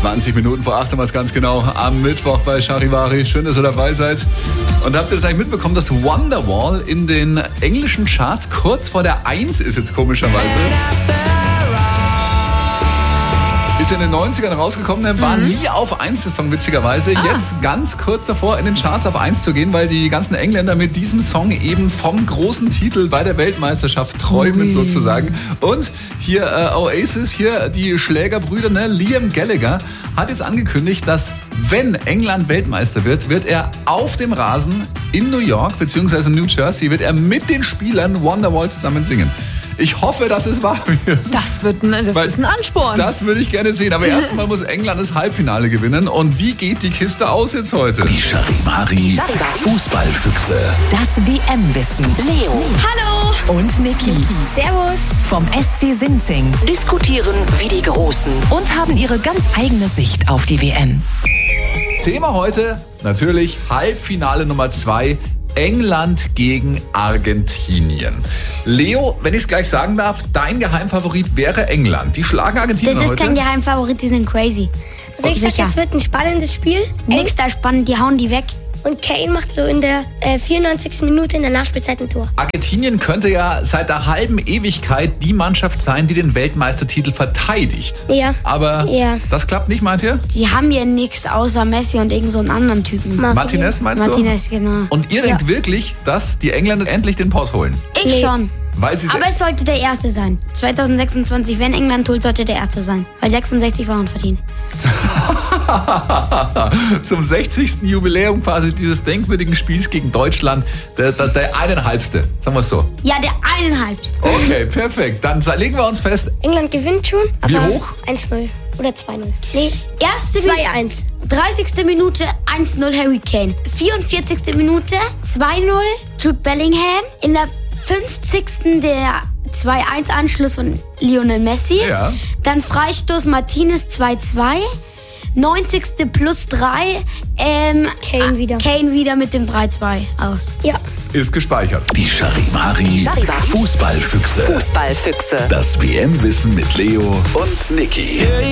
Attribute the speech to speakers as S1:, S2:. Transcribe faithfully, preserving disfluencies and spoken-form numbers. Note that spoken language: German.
S1: zwanzig Minuten vor acht haben wir es ganz genau am Mittwoch bei Charivari. Schön, dass ihr dabei seid. Und habt ihr das eigentlich mitbekommen, dass Wonderwall in den englischen Charts kurz vor der eins ist jetzt komischerweise? Ist in den neunzigern rausgekommen, er war mhm. nie auf eins, der Song witzigerweise. Ah. Jetzt ganz kurz davor, in den Charts auf eins zu gehen, weil die ganzen Engländer mit diesem Song eben vom großen Titel bei der Weltmeisterschaft träumen Ui. sozusagen. Und hier äh, Oasis, hier die Schlägerbrüder, ne? Liam Gallagher hat jetzt angekündigt, dass wenn England Weltmeister wird, wird er auf dem Rasen in New York bzw. New Jersey, wird er mit den Spielern Wonderwall zusammen singen. Ich hoffe, dass es wahr wird. Das, wird ein, das ist ein Ansporn. Das würde ich gerne sehen. Aber erstmal muss England das Halbfinale gewinnen. Und wie geht die Kiste aus jetzt heute?
S2: Die Charivari Fußballfüchse.
S3: Das W M-Wissen. Leo.
S4: Hallo.
S3: Und Niki.
S4: Servus.
S3: Vom S C Sinzing. Diskutieren wie die Großen. Und haben ihre ganz eigene Sicht auf die W M.
S1: Thema heute natürlich Halbfinale Nummer zwei. England gegen Argentinien. Leo, wenn ich es gleich sagen darf, dein Geheimfavorit wäre England. Die schlagen Argentinien heute.
S4: Das ist kein Geheimfavorit, die sind crazy. Also ich sag, es wird ein spannendes Spiel. Nix da spannend, die hauen die weg. Und Kane macht so in der äh, vierundneunzigsten Minute in der Nachspielzeit ein Tor.
S1: Argentinien könnte ja seit der halben Ewigkeit die Mannschaft sein, die den Weltmeistertitel verteidigt.
S4: Ja.
S1: Aber ja. das klappt nicht, meint ihr?
S4: Die haben ja nichts außer Messi und irgend so einen anderen Typen.
S1: Martinez, meinst
S4: Martinez,
S1: du?
S4: Martinez, genau.
S1: Und ihr denkt ja. wirklich, dass die Engländer endlich den Pott holen?
S4: Ich nee. schon.
S1: Weil sie
S4: Aber es sollte der Erste sein. zwanzig sechsundzwanzig, wenn England holt, sollte der Erste sein. Weil sechsundsechzig waren verdient.
S1: Zum sechzigsten Jubiläum quasi dieses denkwürdigen Spiels gegen Deutschland. Der, der, der eineinhalbste, sagen wir es so.
S4: Ja, der eineinhalbste.
S1: Okay, perfekt. Dann legen wir uns fest.
S4: England gewinnt schon.
S1: Wie hoch?
S4: eins null oder zwei null. Nee, erste zwei eins. dreißigste Minute eins null Harry Kane. vierundvierzigste Minute zwei null Jude Bellingham. In der fünfzigsten der zwei eins Anschluss von Lionel Messi.
S1: Ja.
S4: Dann Freistoß Martinez zwei zwei. neunzigste plus drei. Ähm, Kane wieder. Kane wieder mit dem drei zwei aus. Ja.
S1: Ist gespeichert.
S2: Die Charivari Fußballfüchse.
S3: Fußballfüchse.
S2: Das W M-Wissen mit Leo und Niki.